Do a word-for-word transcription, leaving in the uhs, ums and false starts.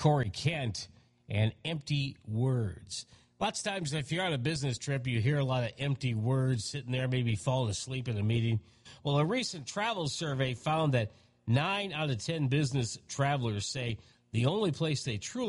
Corey Kent and empty words. Lots of times, if you're on a business trip, you hear a lot of empty words sitting there, maybe falling asleep in a meeting. Well, a recent travel survey found that nine out of ten business travelers say the only place they truly